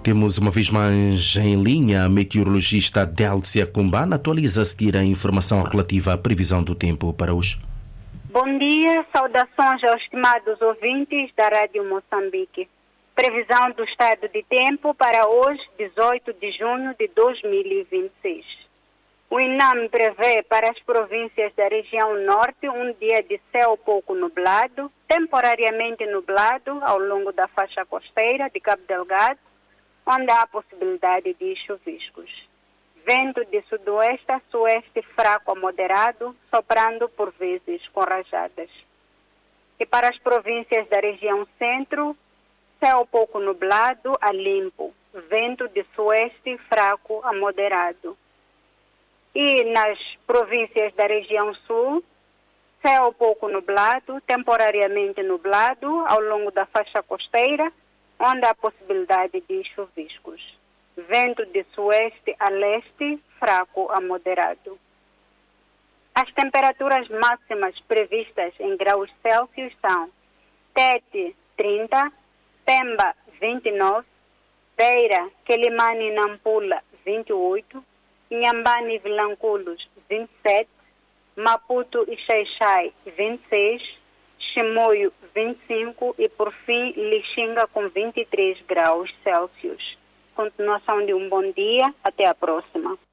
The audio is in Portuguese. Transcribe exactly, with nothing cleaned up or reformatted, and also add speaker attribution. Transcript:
Speaker 1: Temos uma vez mais em linha a meteorologista Délcia Cumbana. Atualiza a seguir a informação relativa à previsão do tempo para hoje.
Speaker 2: Bom dia, saudações aos estimados ouvintes da Rádio Moçambique. Previsão do estado de tempo para hoje, dezoito de junho de dois mil e vinte e seis. O INAM prevê para as províncias da região norte um dia de céu pouco nublado, temporariamente nublado ao longo da faixa costeira de Cabo Delgado, onde há possibilidade de chuviscos. Vento de sudoeste a sueste fraco a moderado, soprando por vezes com rajadas. E para as províncias da região centro, céu pouco nublado a limpo, vento de sueste fraco a moderado. E nas províncias da região sul, céu pouco nublado, temporariamente nublado ao longo da faixa costeira, onde há possibilidade de chuviscos. Vento de sueste a leste, fraco a moderado. As temperaturas máximas previstas em graus Celsius são Tete, trinta, Pemba, vinte e nove, Beira, Quelimane e Nampula, vinte e oito, Inhambane e Vilanculos, vinte e sete, Maputo e Xai-Xai, vinte e seis, Chimoio, vinte e cinco e, por fim, Lixinga com vinte e três graus Celsius. Continuação de um bom dia. Até a próxima.